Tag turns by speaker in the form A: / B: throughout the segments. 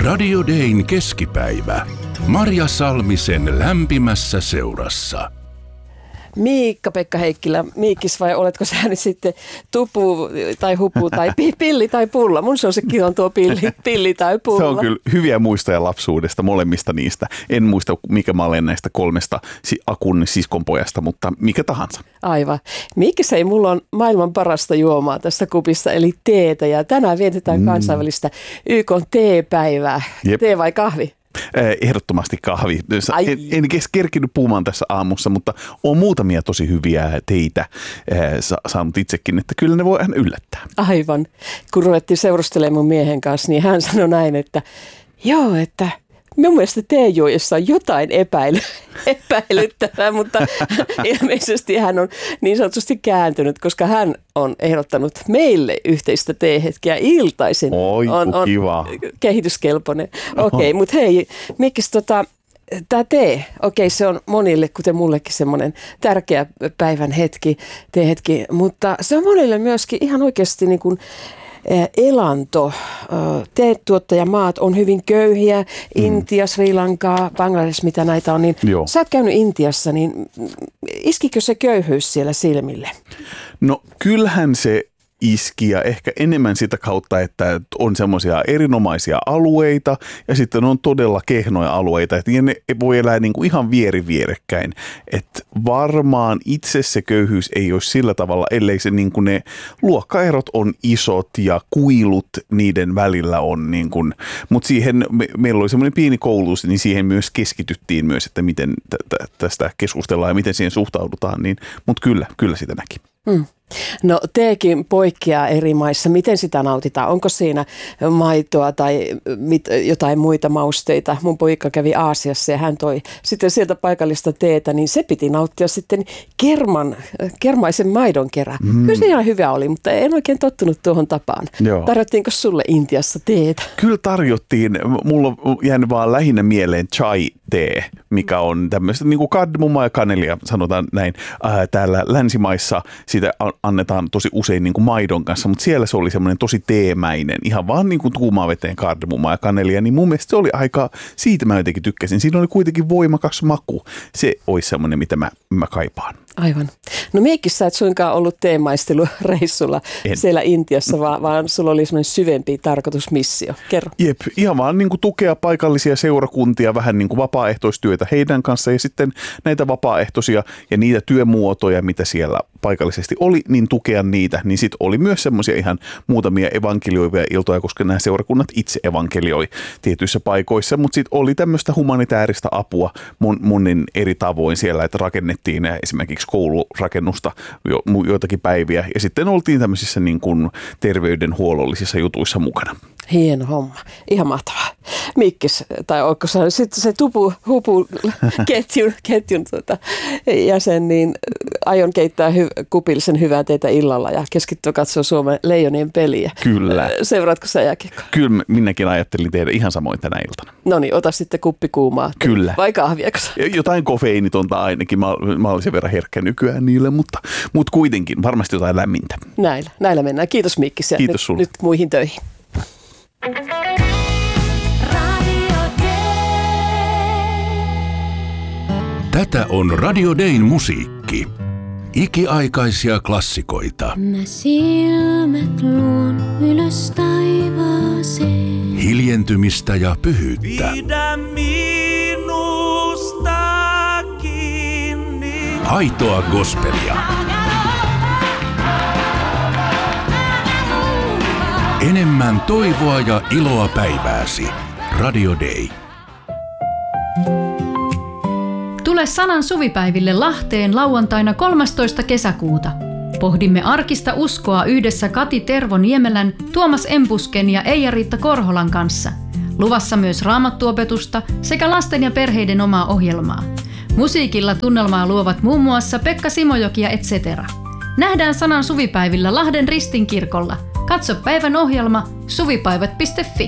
A: Radio Dayn keskipäivä. Marja Salmisen lämpimässä seurassa.
B: Miikka-Pekka Heikkilä, Miikkis, vai oletko sä nyt sitten tupu tai hupu tai pilli tai pulla? Mun suosikki on tuo pilli tai pulla.
C: Se on kyllä hyviä muistoja lapsuudesta, molemmista niistä. En muista, mikä mä olen näistä kolmesta Akun siskonpojasta, mutta mikä tahansa.
B: Aivan. Miikkis, ei, mulla on maailman parasta juomaa tässä kupissa, eli teetä. Ja tänään vietetään kansainvälistä YK:n teepäivää. Jep. Tee vai kahvi?
C: Ehdottomasti kahvi. En kerkinyt puhumaan tässä aamussa, mutta on muutamia tosi hyviä teitä saanut itsekin, että kyllä ne voi aina yllättää.
B: Aivan. Kun ruvettiin seurustelemaan mun miehen kanssa, niin hän sanoi näin, että joo, että minun mielestä teejuojassa on jotain epäilyttävää, mutta ilmeisesti hän on niin sanotusti kääntynyt, koska hän on ehdottanut meille yhteistä teehetkeä iltaisin.
C: Oi,
B: on
C: kiva.
B: Kehityskelpoinen. Okei, mutta hei, Mikkis, tämä tee, se on monille, kuten mullekin, semmoinen tärkeä päivän teehetki, mutta se on monille myöskin ihan oikeasti niin kuin elanto. Teetuottajamaat on hyvin köyhiä. Intia, Sri Lanka, Bangladesh, mitä näitä on. Niin sä oot käynyt Intiassa, niin iskikö se köyhyys siellä silmille?
C: No kyllähän se iski ja ehkä enemmän sitä kautta, että on semmoisia erinomaisia alueita ja sitten on todella kehnoja alueita, että ne voi elää niin kuin ihan vierekkäin. Että varmaan itse se köyhyys ei ole sillä tavalla, ellei se niin kuin ne luokkaerot on isot ja kuilut niiden välillä on niin kuin, mutta siihen meillä oli semmoinen pieni koulutus, niin siihen myös keskityttiin myös, että miten tästä keskustellaan ja miten siihen suhtaudutaan, niin, mutta kyllä sitä näki.
B: No teekin poikkeaa eri maissa. Miten sitä nautitaan? Onko siinä maitoa tai jotain muita mausteita? Mun poika kävi Aasiassa ja hän toi sitten sieltä paikallista teetä, niin se piti nauttia sitten kermaisen maidon kerran. Kyllä se ihan hyvä oli, mutta en oikein tottunut tuohon tapaan. Tarjottiinko sulle Intiassa teetä?
C: Kyllä tarjottiin. Mulla on jäänyt vaan lähinnä mieleen chai-tee, mikä on tämmöistä niin kuin kardemummaa ja kanelia, sanotaan näin. Täällä länsimaissa sitä annetaan tosi usein niin kuin maidon kanssa, mutta siellä se oli semmoinen tosi teemäinen, ihan vaan niin kuin kuumaan veteen kardemummaa ja kanelia, niin mun mielestä se oli aika, siitä mä jotenkin tykkäsin. Siinä oli kuitenkin voimakas maku. Se olisi semmoinen, mitä mä kaipaan.
B: Aivan. No Miikkis, sä et suinkaan ollut teemaistelureissulla siellä Intiassa, vaan sulla oli semmoinen syvempi tarkoitusmissio. Kerro.
C: Jep, ihan vaan niin kuin tukea paikallisia seurakuntia, vähän niin kuin vapaaehtoistyötä heidän kanssa ja sitten näitä vapaaehtoisia ja niitä työmuotoja, mitä siellä paikallisesti oli, niin tukea niitä. Niin sitten oli myös semmoisia ihan muutamia evankelioivia iltoja, koska nämä seurakunnat itse evankelioi tietyissä paikoissa, mutta sitten oli tämmöistä humanitaarista apua monin eri tavoin siellä, että rakennettiin esimerkiksi koulurakennusta joitakin päiviä ja sitten oltiin tämmöisissä niin kuin terveydenhuollollisissa jutuissa mukana.
B: Hieno homma. Ihan mahtavaa. Mikkis, tai onko se sitten se ketjun jäsen, niin aion keittää kupillisen hyvää teitä illalla ja keskittyä katsoa Suomen Leijonien peliä.
C: Kyllä.
B: Seuraatko sä jääkiekkoa?
C: Kyllä, minäkin ajattelin tehdä ihan samoin tänä iltana.
B: No niin, ota sitten kuppi kuumaa.
C: Kyllä.
B: Vai kahviako?
C: Jotain kofeiinitonta ainakin. Mä olin sen verran herkkä nykyään niille, mutta kuitenkin varmasti jotain lämmintä.
B: Näillä mennään. Kiitos Mikkis ja
C: kiitos sulle.
B: Nyt muihin töihin.
A: Tätä on Radio Dayn musiikki. Ikiaikaisia klassikoita.
D: Mä silmät luon ylös taivaaseen.
A: Hiljentymistä ja pyhyyttä.
E: Pidä minusta kiinni.
A: Aitoa gospelia. Enemmän toivoa ja iloa päivääsi. Radio Day.
F: Tule Sanan suvipäiville Lahteen lauantaina 13. kesäkuuta. Pohdimme arkista uskoa yhdessä Kati Tervo-Niemelän, Tuomas Empusken ja Eija-Riitta Korholan kanssa. Luvassa myös raamattuopetusta sekä lasten ja perheiden omaa ohjelmaa. Musiikilla tunnelmaa luovat muun muassa Pekka Simojoki ja etc. Nähdään Sanan suvipäivillä Lahden Ristinkirkolla. Katso päivän ohjelma suvipäivät.fi.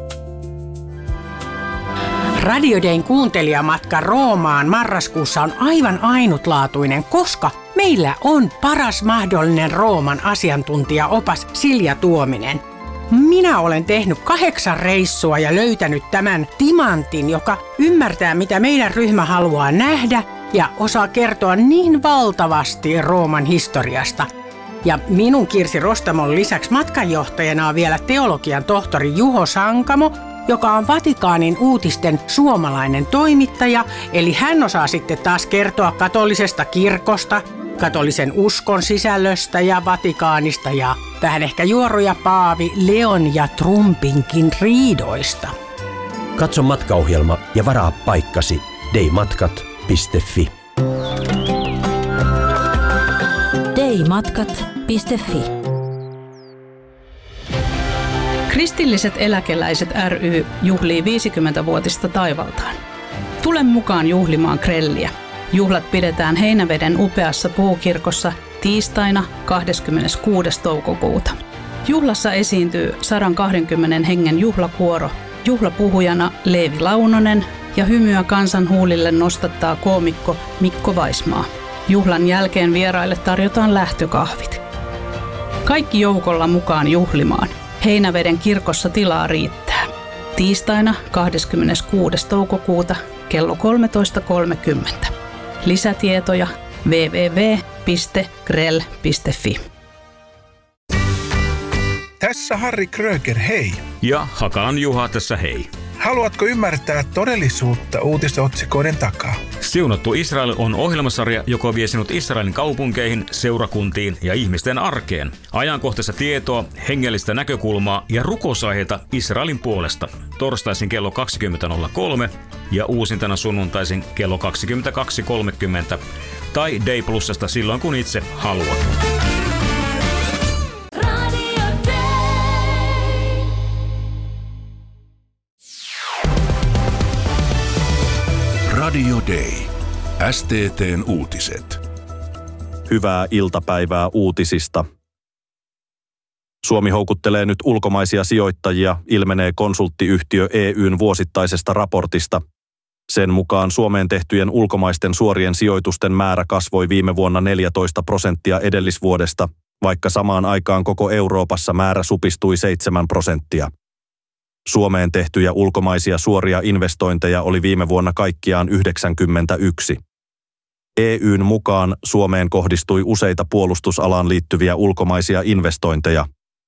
G: Radio Dayn kuuntelijamatka Roomaan marraskuussa on aivan ainutlaatuinen, koska meillä on paras mahdollinen Rooman asiantuntijaopas Silja Tuominen. minä olen tehnyt 8 reissua ja löytänyt tämän timantin, joka ymmärtää, mitä meidän ryhmä haluaa nähdä ja osaa kertoa niin valtavasti Rooman historiasta. Ja minun Kirsi Rostamon lisäksi matkanjohtajana on vielä teologian tohtori Juho Sankamo, joka on Vatikaanin uutisten suomalainen toimittaja. Eli hän osaa sitten taas kertoa katolisesta kirkosta, katolisen uskon sisällöstä ja Vatikaanista ja vähän ehkä juoruja Paavi Leon ja Trumpinkin riidoista.
E: Katso matkaohjelma ja varaa paikkasi daymatkat.fi.
H: daymatkat.fi.
I: Kristilliset eläkeläiset ry juhlii 50-vuotista taivaltaan. Tule mukaan juhlimaan grelliä. Juhlat pidetään Heinäveden upeassa puukirkossa tiistaina 26. toukokuuta. Juhlassa esiintyy 120 hengen juhlakuoro, juhlapuhujana Leevi Launonen ja hymyä kansan huulille nostattaa koomikko Mikko Vaismaa. Juhlan jälkeen vieraille tarjotaan lähtökahvit. Kaikki joukolla mukaan juhlimaan. Heinäveden kirkossa tilaa riittää. Tiistaina 26. toukokuuta kello 13.30. Lisätietoja www.grell.fi.
J: Tässä Harri Kröger, hei.
K: Ja Hakaan Juha tässä hei.
J: Haluatko ymmärtää todellisuutta uutisotsikoiden takaa?
K: Siunattu Israel on ohjelmasarja, joka vie sinut Israelin kaupunkeihin, seurakuntiin ja ihmisten arkeen. Ajankohtaista tietoa, hengellistä näkökulmaa ja rukousaiheita Israelin puolesta. Torstaisin kello 20.03 ja uusintana sunnuntaisin kello 22.30 tai Day Plusasta silloin kun itse haluat.
A: Radio Day. STT:n uutiset.
L: Hyvää iltapäivää uutisista. Suomi houkuttelee nyt ulkomaisia sijoittajia, ilmenee konsulttiyhtiö EY:n vuosittaisesta raportista. Sen mukaan Suomeen tehtyjen ulkomaisten suorien sijoitusten määrä kasvoi viime vuonna 14% edellisvuodesta, vaikka samaan aikaan koko Euroopassa määrä supistui 7%. Suomeen tehtyjä ulkomaisia suoria investointeja oli viime vuonna kaikkiaan 91. EY:n mukaan Suomeen kohdistui useita puolustusalaan liittyviä ulkomaisia investointeja.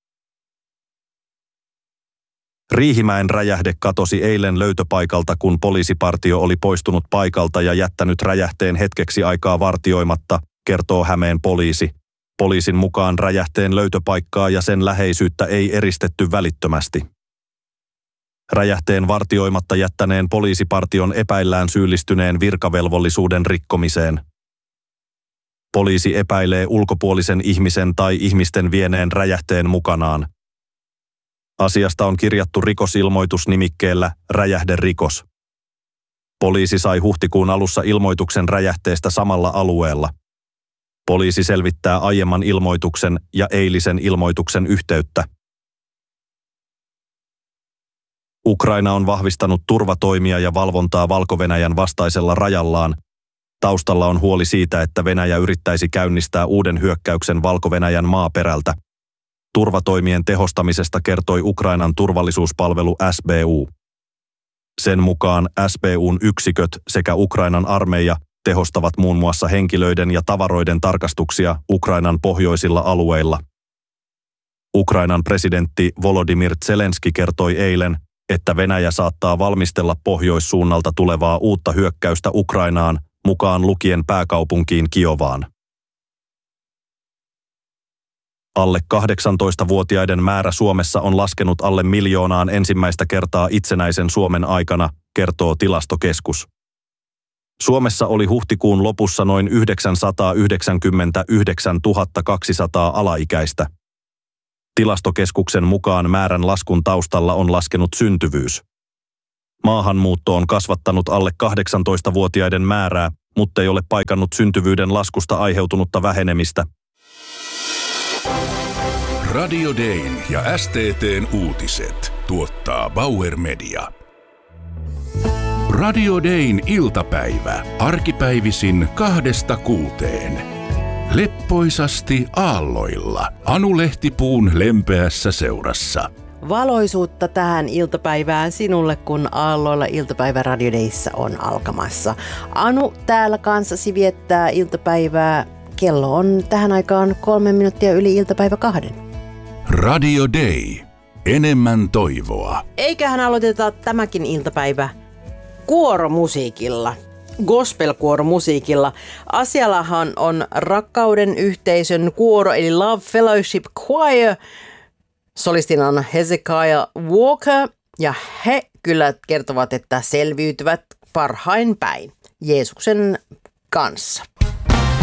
L: Riihimäen räjähde katosi eilen löytöpaikalta, kun poliisipartio oli poistunut paikalta ja jättänyt räjähteen hetkeksi aikaa vartioimatta, kertoo Hämeen poliisi. Poliisin mukaan räjähteen löytöpaikkaa ja sen läheisyyttä ei eristetty välittömästi. Räjähteen vartioimatta jättäneen poliisipartion epäillään syyllistyneen virkavelvollisuuden rikkomiseen. Poliisi epäilee ulkopuolisen ihmisen tai ihmisten vieneen räjähteen mukanaan. Asiasta on kirjattu rikosilmoitus nimikkeellä räjähderikos. Poliisi sai huhtikuun alussa ilmoituksen räjähteestä samalla alueella. Poliisi selvittää aiemman ilmoituksen ja eilisen ilmoituksen yhteyttä. Ukraina on vahvistanut turvatoimia ja valvontaa Valko-Venäjän vastaisella rajallaan. Taustalla on huoli siitä, että Venäjä yrittäisi käynnistää uuden hyökkäyksen Valko-Venäjän maaperältä. Turvatoimien tehostamisesta kertoi Ukrainan turvallisuuspalvelu SBU. Sen mukaan SBUn yksiköt sekä Ukrainan armeija tehostavat muun muassa henkilöiden ja tavaroiden tarkastuksia Ukrainan pohjoisilla alueilla. Ukrainan presidentti Volodymyr Zelenski kertoi eilen, että Venäjä saattaa valmistella pohjoissuunnalta tulevaa uutta hyökkäystä Ukrainaan, mukaan lukien pääkaupunkiin Kiovaan. Alle 18-vuotiaiden määrä Suomessa on laskenut alle 1 miljoonaan ensimmäistä kertaa itsenäisen Suomen aikana, kertoo Tilastokeskus. Suomessa oli huhtikuun lopussa noin 999 200 alaikäistä. Tilastokeskuksen mukaan määrän laskun taustalla on laskenut syntyvyys. Maahanmuutto on kasvattanut alle 18-vuotiaiden määrää, mutta ei ole paikannut syntyvyyden laskusta aiheutunutta vähenemistä.
A: Radio Dayn ja STT:n uutiset tuottaa Bauer Media. Radio Dayn iltapäivä arkipäivisin 2–6. Leppoisasti aalloilla Anu Lehtipuun lempeässä seurassa.
H: valoisuutta tähän iltapäivään sinulle, kun aalloilla iltapäivä Radio Dayssä on alkamassa. Anu täällä kanssasi viettää iltapäivää. Kello on tähän aikaan 3 minuuttia yli iltapäivä 2.
A: Radio Day. Enemmän toivoa.
H: Eiköhän aloiteta tämäkin iltapäivä kuoromusiikilla. Gospel-kuoromusiikilla. Asiallahan on Rakkauden yhteisön kuoro eli Love Fellowship Choir. Solistina on Hezekiah Walker ja he kyllä kertovat, että selviytyvät parhain päin Jeesuksen kanssa.